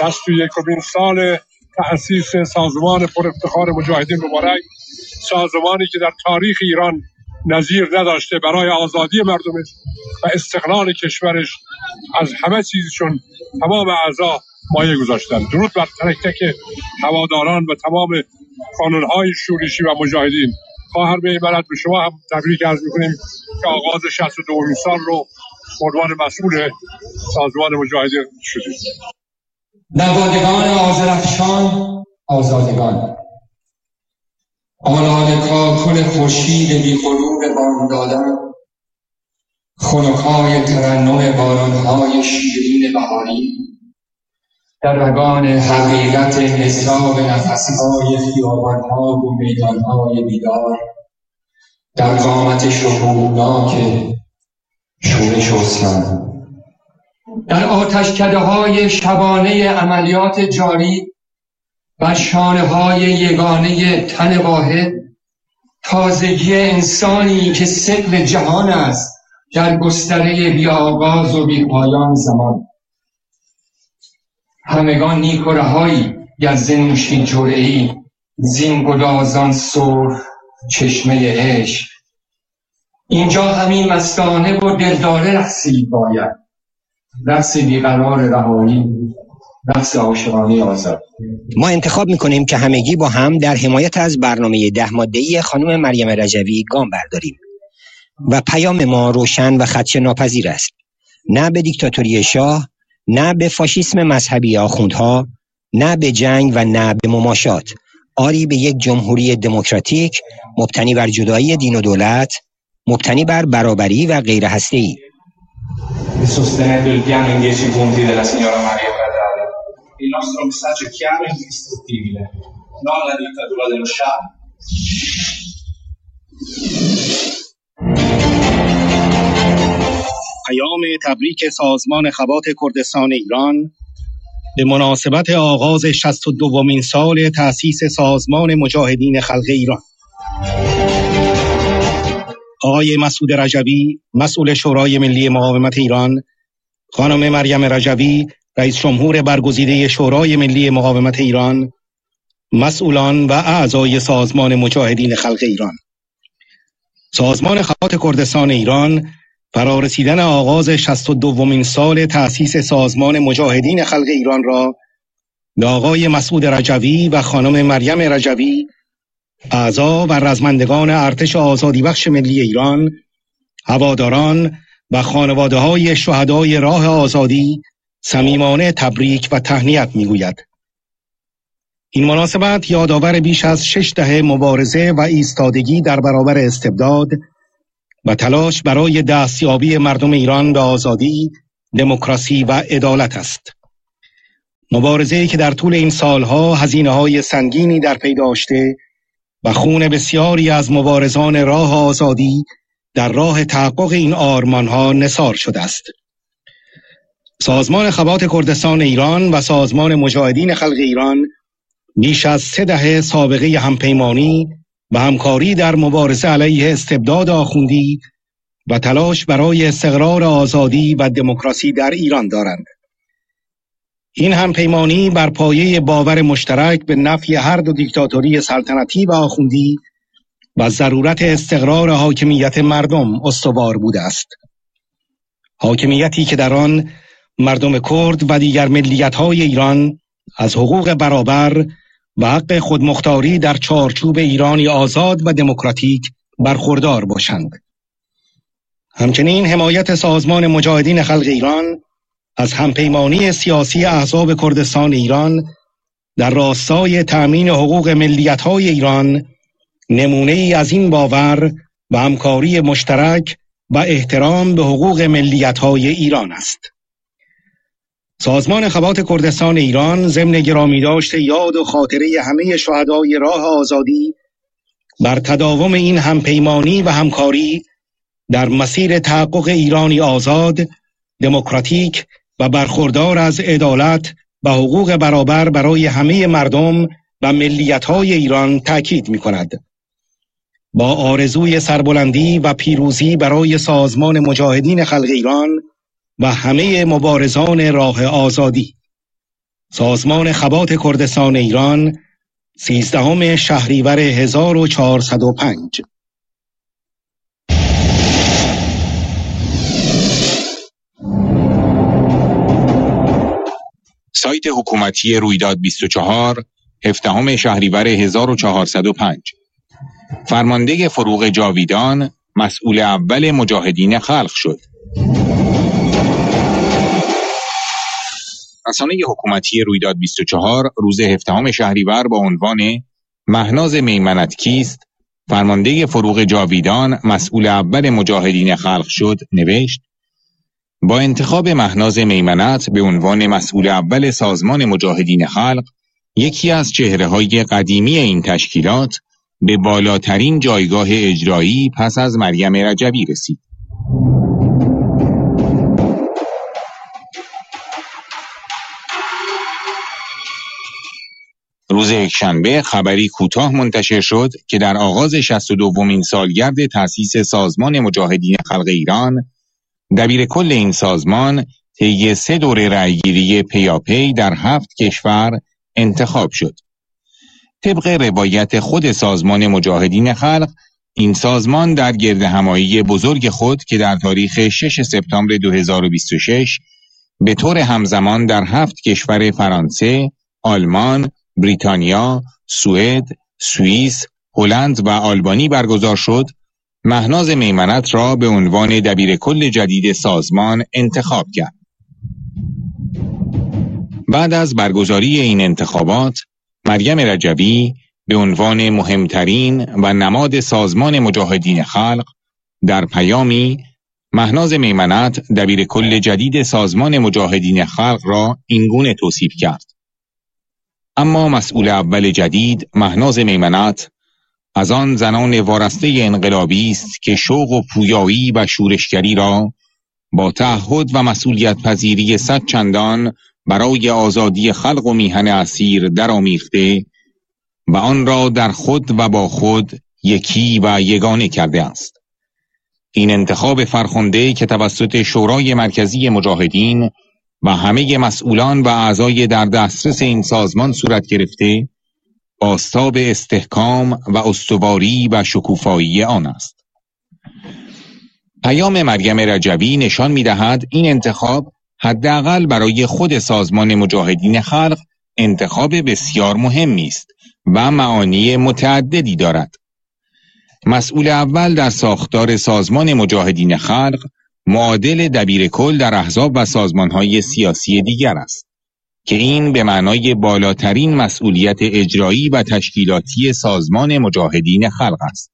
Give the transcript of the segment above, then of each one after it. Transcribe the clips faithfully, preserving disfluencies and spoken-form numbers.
شصت و یکمین سال تأسیس سازمان پر افتخار مجاهدین مبارک، سازمانی که در تاریخ ایران نظیر نداشته برای آزادی مردمش و استقلال کشورش از همه چیزشون تمام اعضا مایه گذاشتن. درود بر تک تک هواداران و تمام کانونهای شورشی و مجاهدین. خواهر به عبارت به شما هم تبریک عرض می‌کنیم که آغاز شصت و دومین سال رو به عنوان مسئول سازمان مجاهدین شدید. نوادگان آذرخشان آزادگان، آلان کاکل خورشید بی غرور بام دادن، خنک‌های ترنم باران‌های شیرین بهاری، در رگان حقیقت نصاب نفس‌های خیابان‌ها و میدان‌های بیدار، در قامت شکوهناک شورش اسلام، در آتشکده‌های شبانه عملیات جاری و شانه‌های یگانه تن واحد، تازگی انسانی که ثقل جهان است در گستره بی آغاز و بی پایان زمان. همگان نیک و رهایی گز نوشین جرعه‌ای، زین گدازان سرخ چشمه عشق. اینجا همین مستانه و دلداره رقصید باید، رقص بیقرار رهایی، رقص عاشقانه آزاد. ما انتخاب میکنیم که همگی با هم در حمایت از برنامه ده ماده‌ای خانم مریم رجوی گام برداریم و پیام ما روشن و خدشه ناپذیر است: نه به دیکتاتوری شاه، نه به فاشیسم مذهبی آخوندها، نه به جنگ و نه به مماشات، آری به یک جمهوری دموکراتیک مبتنی بر جدایی دین و دولت، مبتنی بر برابری و غیر هسته‌ای. di sostenendo il piano in dieci punti della signora Maria Bradale. Il nostro messaggio è chiaro e indistruttibile: non alla dittatura dello Shah. پیام تبریک سازمان خبات کردستان ایران به مناسبت آغاز شصت و دومین سال تأسیس سازمان مجاهدین خلق ایران. آقای مسعود رجوی، مسئول شورای ملی مقاومت ایران، خانم مریم رجوی، رئیس جمهور برگزیده شورای ملی مقاومت ایران، مسئولان و اعضای سازمان مجاهدین خلق ایران. سازمان خبات کردستان ایران فرارسیدن آغاز شصت و دومین سال تأسیس سازمان مجاهدین خلق ایران را به آقای مسعود رجوی و خانم مریم رجوی، اعضا و رزمندگان ارتش آزادی بخش ملی ایران، هواداران و خانواده‌های شهدای راه آزادی صمیمانه تبریک و تهنیت می‌گوید. این مناسبت یادآور بیش از شش دهه مبارزه و ایستادگی در برابر استبداد و تلاش برای دستیابی مردم ایران به آزادی، دموکراسی و عدالت است. مبارزه‌ای که در طول این سالها هزینه‌های سنگینی در پی داشته و خون بسیاری از مبارزان راه آزادی در راه تحقق این آرمانها نثار شده است. سازمان خبات کردستان ایران و سازمان مجاهدین خلق ایران بیش از سه دهه سابقه همپیمانی و همکاری در مبارزه علیه استبداد آخوندی و تلاش برای استقرار آزادی و دموکراسی در ایران دارند. این همپیمانی بر پایه باور مشترک به نفی هر دو دیکتاتوری سلطنتی و آخوندی و ضرورت استقرار حاکمیت مردم استوار بوده است. حاکمیتی که در آن مردم کرد و دیگر ملیت‌های ایران از حقوق برابر و حق خودمختاری در چارچوب ایرانی آزاد و دموکراتیک برخوردار باشند. همچنین حمایت سازمان مجاهدین خلق ایران از همپیمانی سیاسی احزاب کردستان ایران در راستای تأمین حقوق ملیت‌های ایران نمونه ای از این باور و همکاری مشترک و احترام به حقوق ملیت‌های ایران است. سازمان خبات کردستان ایران ضمن گرامی داشت یاد و خاطره همه شهدای راه آزادی بر تداوم این همپیمانی و همکاری در مسیر تحقق ایرانی آزاد، دموکراتیک و برخوردار از عدالت و حقوق برابر برای همه مردم و ملیت‌های ایران تأکید می‌کند. با آرزوی سربلندی و پیروزی برای سازمان مجاهدین خلق ایران و همه مبارزان راه آزادی. سازمان خبات کردستان ایران سیزدهم شهریور هزار و چهارصد و پنج. سایت حکومتی رویداد بیست و چهار هفدهم شهریور هزار و چهارصد و پنج. فرمانده فروغ جاویدان مسئول اول مجاهدین خلق شد. رسانه حکومتی رویداد بیست و چهار روز هفدهم شهریور با عنوان مهناز میمنت کیست؟ فرمانده فروغ جاویدان مسئول اول مجاهدین خلق شد نوشت: با انتخاب مهناز میمنت به عنوان مسئول اول سازمان مجاهدین خلق، یکی از چهره‌های قدیمی این تشکیلات به بالاترین جایگاه اجرایی پس از مریم رجوی رسید. روز یکشنبه خبری کوتاه منتشر شد که در آغاز شصت و دومین سالگرد تأسیس سازمان مجاهدین خلق ایران، دبیر کل این سازمان طی سه دوره رأیگیری پیاپی در هفت کشور انتخاب شد. طبق روایت خود سازمان مجاهدین خلق، این سازمان در گردهمایی بزرگ خود که در تاریخ شش سپتامبر دو هزار و بیست و شش به طور همزمان در هفت کشور فرانسه، آلمان، بریتانیا، سوئد، سوئیس، هلند و آلبانی برگزار شد، مهناز میمنت را به عنوان دبیر کل جدید سازمان انتخاب کرد. بعد از برگزاری این انتخابات، مریم رجوی به عنوان مهمترین و نماد سازمان مجاهدین خلق در پیامی مهناز میمنت دبیر کل جدید سازمان مجاهدین خلق را اینگونه توصیف کرد: اما مسئول اول جدید مهناز میمنت از آن زنان وارسته انقلابی است که شوق و پویایی و شورشگری را با تعهد و مسئولیت پذیری صد چندان برای آزادی خلق و میهن اسیر درآمیخته و آن را در خود و با خود یکی و یگانه کرده است. این انتخاب فرخنده که توسط شورای مرکزی مجاهدین و همه مسئولان و اعضای در دسترس این سازمان صورت گرفته، بازتاب استحکام و استواری و شکوفایی آن است. پیام مریم رجوی نشان می‌دهد این انتخاب حداقل برای خود سازمان مجاهدین خلق انتخاب بسیار مهمی است و معانی متعددی دارد. مسئول اول در ساختار سازمان مجاهدین خلق معادل دبیر کل در احزاب و سازمان‌های سیاسی دیگر است که این به معنای بالاترین مسئولیت اجرایی و تشکیلاتی سازمان مجاهدین خلق است.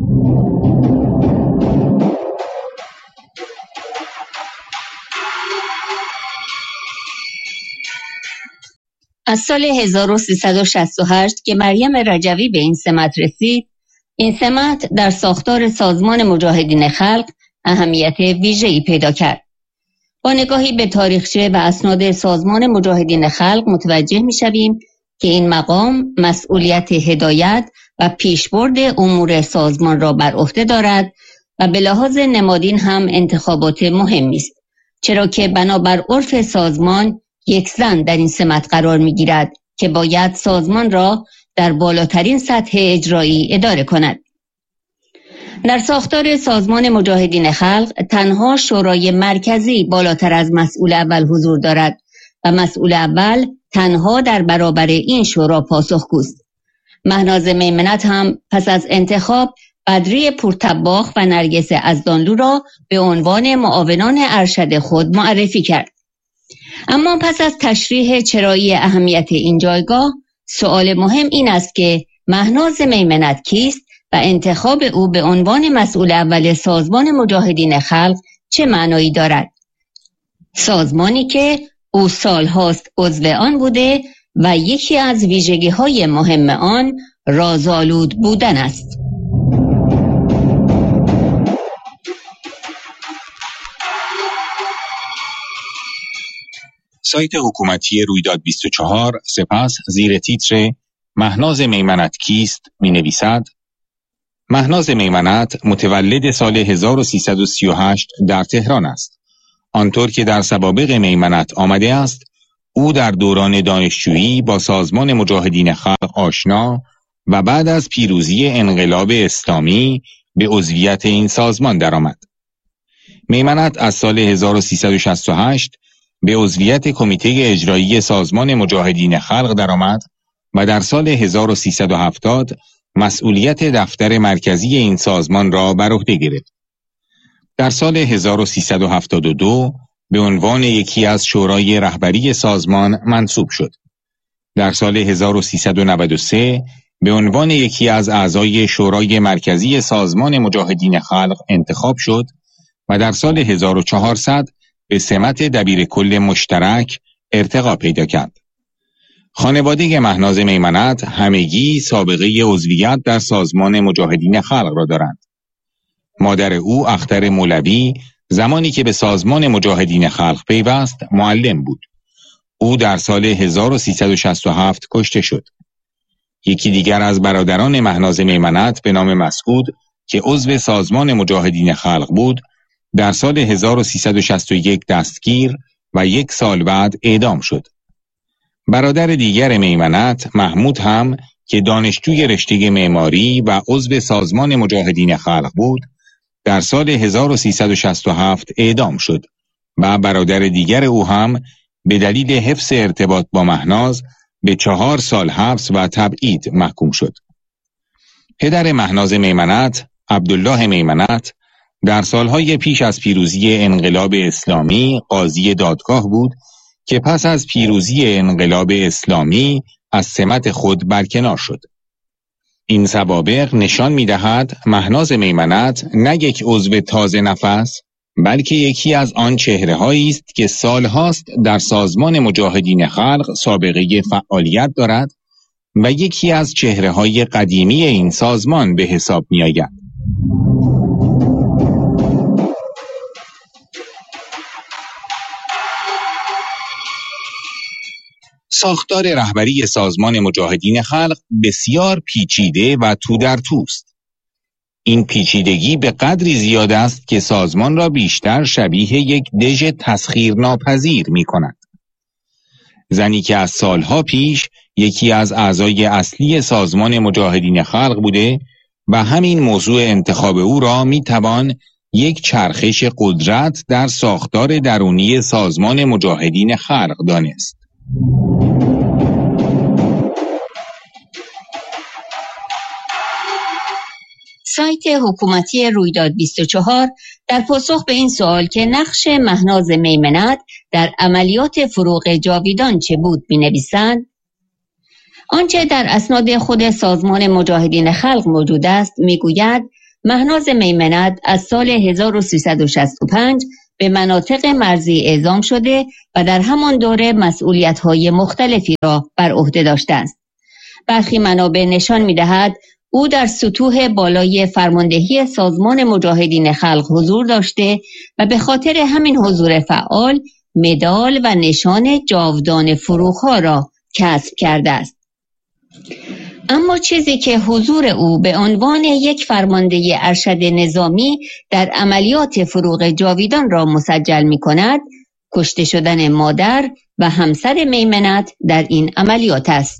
از سال هزار و سیصد و شصت و هشت که مریم رجوی به این سمت رسید، این سمت در ساختار سازمان مجاهدین خلق اهمیت ویژه‌ای پیدا کرد. با نگاهی به تاریخچه و اسناد سازمان مجاهدین خلق متوجه می‌شویم که این مقام مسئولیت هدایت و پیشبرد امور سازمان را بر عهده دارد و به لحاظ نمادین هم انتخابات مهمی است، چرا که بنابر عرف سازمان یک زن در این سمت قرار می‌گیرد که باید سازمان را در بالاترین سطح اجرایی اداره کند. در ساختار سازمان مجاهدین خلق تنها شورای مرکزی بالاتر از مسئول اول حضور دارد و مسئول اول تنها در برابر این شورا پاسخگوست. مهناز میمنت هم پس از انتخاب بدری پورتباخ و نرگس ازدانلو را به عنوان معاونان ارشد خود معرفی کرد. اما پس از تشریح چرایی اهمیت این جایگاه، سؤال مهم این است که مهناز میمنت کیست و انتخاب او به عنوان مسئول اول سازمان مجاهدین خلق چه معنایی دارد؟ سازمانی که او سالهاست عضو آن بوده و یکی از ویژگی‌های مهم آن رازآلود بودن است. سایت حکومتی رویداد بیست و چهار سپس زیر تیتر مهناز میمنت کیست می نویسد: مهناز میمنت متولد سال هزار و سیصد و سی و هشت در تهران است. آنطور که در سوابق میمنت آمده است، او در دوران دانشجویی با سازمان مجاهدین خلق آشنا و بعد از پیروزی انقلاب اسلامی به عضویت این سازمان درآمد. میمنت از سال هزار و سیصد و شصت و هشت به عضویت کمیته اجرایی سازمان مجاهدین خلق درآمد و در سال هزار و سیصد و هفتاد مسئولیت دفتر مرکزی این سازمان را بر عهده گرفت. در سال هزار و سیصد و هفتاد و دو به عنوان یکی از شورای رهبری سازمان منصوب شد. در سال هزار و سیصد و نود و سه به عنوان یکی از اعضای شورای مرکزی سازمان مجاهدین خلق انتخاب شد و در سال هزار و چهارصد به سمت دبیرکل مشترک ارتقا پیدا کرد. خانواده مهناز میمنت همگی سابقه عضویت در سازمان مجاهدین خلق را دارند. مادر او اختر مولوی زمانی که به سازمان مجاهدین خلق پیوست معلم بود. او در سال هزار و سیصد و شصت و هفت کشته شد. یکی دیگر از برادران مهناز میمنت به نام مسعود که عضو سازمان مجاهدین خلق بود در سال هزار و سیصد و شصت و یک دستگیر و یک سال بعد اعدام شد. برادر دیگر میمنت محمود هم که دانشجوی رشته معماری و عضو سازمان مجاهدین خلق بود در سال هزار و سیصد و شصت و هفت اعدام شد و برادر دیگر او هم به دلیل حفظ ارتباط با مهناز به چهار سال حبس و تبعید محکوم شد. پدر مهناز میمنت، عبدالله میمنت، در سالهای پیش از پیروزی انقلاب اسلامی قاضی دادگاه بود که پس از پیروزی انقلاب اسلامی از سمت خود برکنار شد. این سوابق نشان می‌دهد مهناز میمنت نه یک عضو تازه نفس بلکه یکی از آن چهره‌هایی است که سالهاست در سازمان مجاهدین خلق سابقه فعالیت دارد و یکی از چهره‌های قدیمی این سازمان به حساب می‌آید. ساختار رهبری سازمان مجاهدین خلق بسیار پیچیده و تو در توست. این پیچیدگی به قدری زیاد است که سازمان را بیشتر شبیه یک دژ تسخیرناپذیر می کند. زنی که از سالها پیش یکی از اعضای اصلی سازمان مجاهدین خلق بوده و همین موضوع انتخاب او را می توان یک چرخش قدرت در ساختار درونی سازمان مجاهدین خلق دانست. سایت حکومتی رویداد بیست و چهار در پاسخ به این سوال که نقش مهناز میمنت در عملیات فروغ جاویدان چه بود می‌نویسند: آنچه در اسناد خود سازمان مجاهدین خلق موجود است میگوید مهناز میمنت از سال هزار و سیصد و شصت و پنج به مناطق مرزی اعزام شده و در همان دوره مسئولیت‌های مختلفی را بر عهده داشته است. برخی منابع نشان می‌دهد او در سطوح بالای فرماندهی سازمان مجاهدین خلق حضور داشته و به خاطر همین حضور فعال مدال و نشان جاودان فروغ‌ها را کسب کرده است. اما چیزی که حضور او به عنوان یک فرمانده ارشد نظامی در عملیات فروغ جاویدان را مسجل می کند، کشته شدن مادر و همسر میمنت در این عملیات است.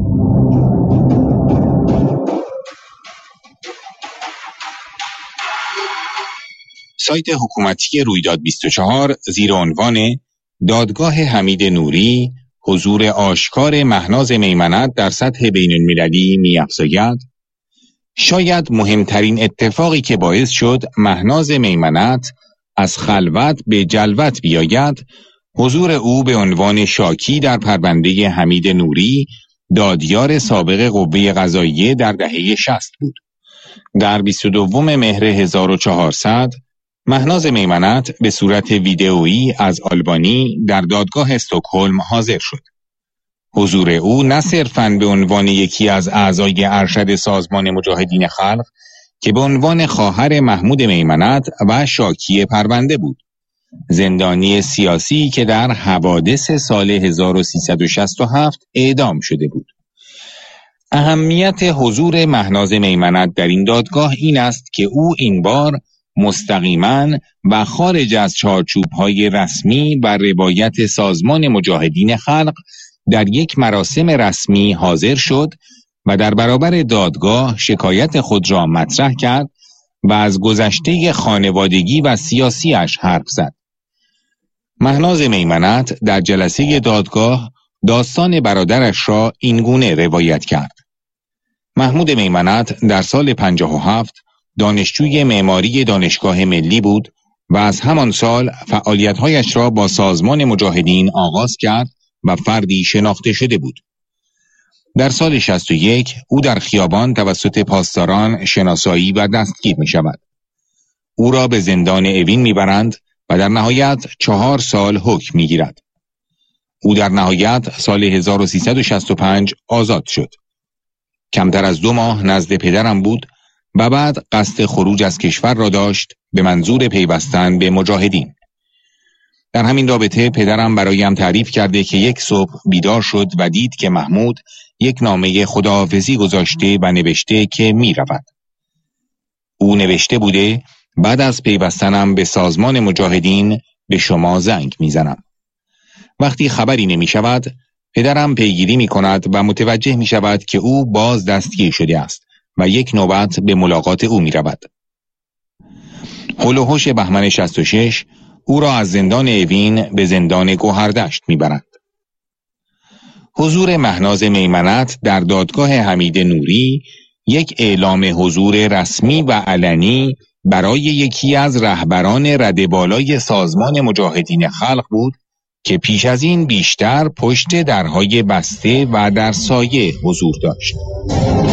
سایت حکومتی رویداد بیست و چهار زیر عنوان دادگاه حمید نوری حضور آشکار مهناز میمنت در سطح بین المللی می‌افزاید: شاید مهمترین اتفاقی که باعث شد مهناز میمنت از خلوت به جلوت بیاید حضور او به عنوان شاکی در پرونده حمید نوری دادیار سابق قوه قضاییه در دهه شصت بود. در بیست و دوم مهر هزار و چهارصد مهناز میمنت به صورت ویدئویی از آلبانی در دادگاه استکهلم حاضر شد. حضور او نه صرفاً به عنوان یکی از اعضای ارشد سازمان مجاهدین خلق که به عنوان خواهر محمود میمنت و شاکی پرونده بود، زندانی سیاسی که در حوادث سال هزار و سیصد و شصت و هفت اعدام شده بود. اهمیت حضور مهناز میمنت در این دادگاه این است که او این بار مستقیما و خارج از چارچوب‌های رسمی و روایت سازمان مجاهدین خلق در یک مراسم رسمی حاضر شد و در برابر دادگاه شکایت خود را مطرح کرد و از گذشته خانوادگی و سیاسیش حرف زد. مهناز میمنت در جلسه دادگاه داستان برادرش را اینگونه روایت کرد. محمود میمنت در سال پنجاه و هفت دانشجوی معماری دانشگاه ملی بود و از همان سال فعالیت‌هایش را با سازمان مجاهدین آغاز کرد و فردی شناخته شده بود. در سال شصت و یک او در خیابان توسط پاسداران شناسایی و دستگیر می شود. او را به زندان اوین می برند و در نهایت چهار سال حکم می گیرد. او در نهایت سال هزار و سیصد و شصت و پنج آزاد شد. کمتر از دو ماه نزد پدرم بود و بعد قصد خروج از کشور را داشت به منظور پیوستن به مجاهدین. در همین رابطه پدرم برایم تعریف کرده که یک صبح بیدار شد و دید که محمود یک نامه خداحافظی گذاشته و نوشته که می رود. او نوشته بوده بعد از پیوستنم به سازمان مجاهدین به شما زنگ می زنم. وقتی خبری نمی شود پدرم پیگیری می کند و متوجه می شود که او باز دستگیر شده است و یک نوبت به ملاقات او می رود. هول و هوش بهمن شصت و شش او را از زندان اوین به زندان گوهردشت می برند. حضور مهناز میمنت در دادگاه حمید نوری یک اعلام حضور رسمی و علنی برای یکی از رهبران رده بالای سازمان مجاهدین خلق بود که پیش از این بیشتر پشت درهای بسته و در سایه حضور داشت.